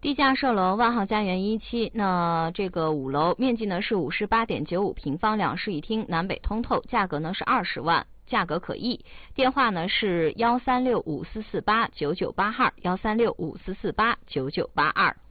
地价售楼万豪家园1期，那这个5楼面积呢是58.95平方，两室一厅，南北通透，价格呢是20万，价格可议。电话呢是13654489982，13654489982。